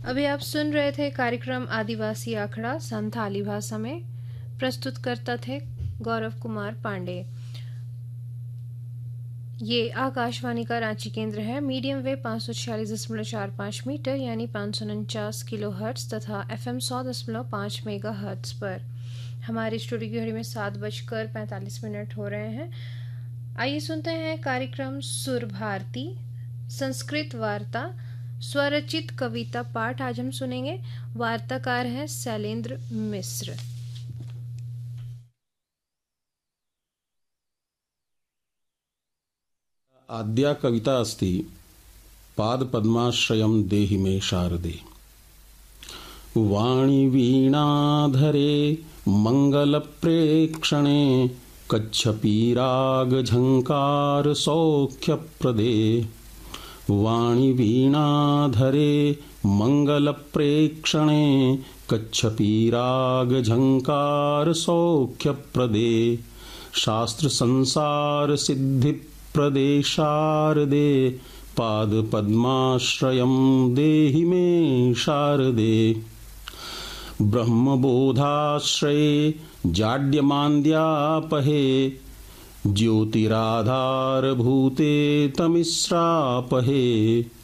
अभी आप सुन रहे थे कार्यक्रम आदिवासी आखड़ा संथाली भाषा में। प्रस्तुतकर्ता थे गौरव कुमार पांडे। ये आकाशवाणी का रांची केंद्र है। मीडियम वेव 546.45 मीटर यानी 549 किलो हर्ट्ज तथा FM 100.5 मेगा हर्ट्ज पर। हमारे स्टूडियो की घड़ी में 7:45 हो रहे हैं। आइए सुनते हैं कार्यक्रम सुर भारती संस्कृत वार्ता स्वरचित कविता पाठ। आज हम सुनेंगे। वार्ताकार हैं शैलेंद्र मिश्र। आद्या कविता अस्ति पादपद्माश्रयं देहि मे शारदे। वाणी वीणाधरे मंगलप्रेक्षणे कच्छपीराग झंकार सौख्यप्रदे। वाणी वीणाधरे मंगलप्रेक्षणे कच्छपीराग झंकार सौख्यप्रदे। शास्त्र संसार सिद्धि प्रदे शारदे पाद पद्माश्रयं देहि मे शारदे। ब्रह्मबोधाश्रये जाड्यमान्द्यापहे ज्योतिराधारभूते तमिस्रापहे।